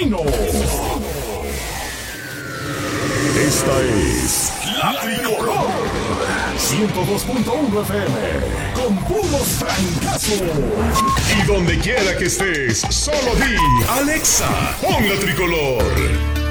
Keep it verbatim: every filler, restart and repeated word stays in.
Asesino. Esta es La Tricolor. ciento dos punto uno F M. Con puros francazos. Y donde quiera que estés, solo di, Alexa, pon La Tricolor.